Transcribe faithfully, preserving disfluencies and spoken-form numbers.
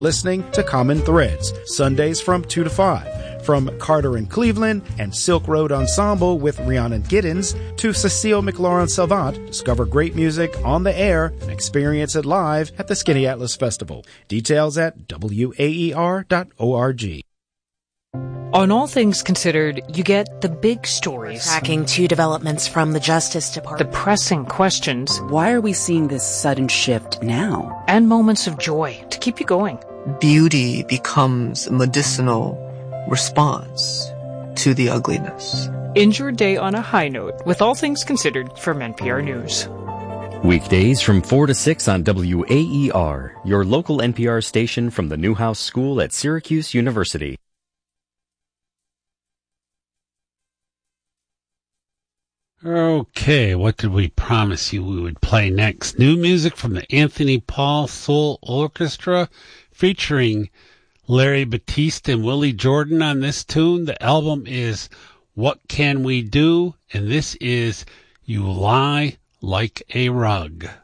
Listening to Common Threads, Sundays from two to five. From Carter and Cleveland and Silk Road Ensemble with Rhiannon Giddens to Cecile McLaurin Salvant, discover great music on the air and experience it live at the Skinny Atlas Festival. Details at W A E R dot org. On All Things Considered, you get the big stories. Tracking two developments from the Justice Department. The pressing questions. Why are we seeing this sudden shift now? And moments of joy to keep you going. Beauty becomes a medicinal response to the ugliness. End your day on a high note with All Things Considered from N P R News. Weekdays from four to six on W A E R, your local N P R station from the Newhouse School at Syracuse University. Okay, what did we promise you we would play next? New music from the Anthony Paul Soul Orchestra featuring Larry Batiste and Willie Jordan on this tune. The album is What Can We Do? And this is You Lie Like a Rug.